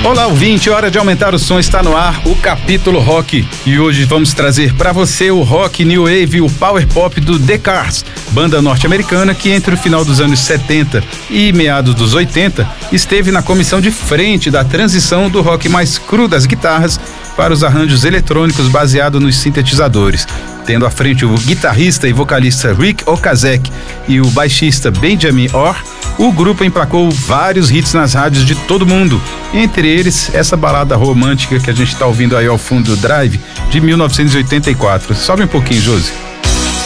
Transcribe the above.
Olá, ouvinte, hora de aumentar o som, está no ar o Capítulo Rock. E hoje vamos trazer para você o rock new wave e o power pop do The Cars, banda norte-americana que entre o final dos anos 70 e meados dos 80 esteve na comissão de frente da transição do rock mais cru das guitarras para os arranjos eletrônicos baseados nos sintetizadores. Tendo à frente o guitarrista e vocalista Rick Ocasek e o baixista Benjamin Orr, o grupo emplacou vários hits nas rádios de todo mundo, entre eles essa balada romântica que a gente está ouvindo aí ao fundo do Drive, de 1984. Sobe um pouquinho, Josi.